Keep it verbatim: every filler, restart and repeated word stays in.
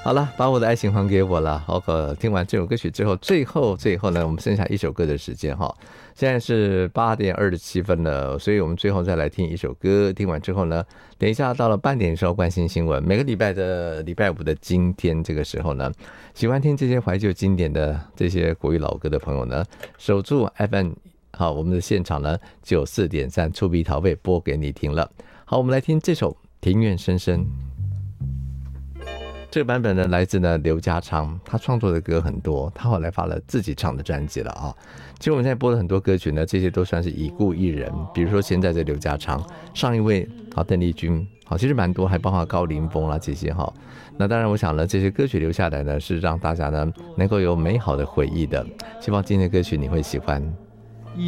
好了，把我的爱情还给我了。好，听完这首歌曲之后，最后最后呢，我们剩下一首歌的时间哈。现在是八点二十七分了，所以我们最后再来听一首歌。听完之后呢，等一下到了半点的时候关心新闻。每个礼拜的礼拜五的今天这个时候呢，喜欢听这些怀旧经典的这些国语老歌的朋友呢，守住 F M。好，我们的现场呢九四点三触鼻桃被播给你听了。好，我们来听这首《庭院深深》。这个版本呢来自呢刘家昌，他创作的歌很多，他后来发了自己唱的专辑了啊。其实我们现在播的很多歌曲呢，这些都算是已故艺人，比如说现在的刘家昌，上一位好邓丽君，好其实蛮多，还包括高凌风啦这些哈。那当然我想呢，这些歌曲留下来呢，是让大家呢能够有美好的回忆的。希望今天的歌曲你会喜欢。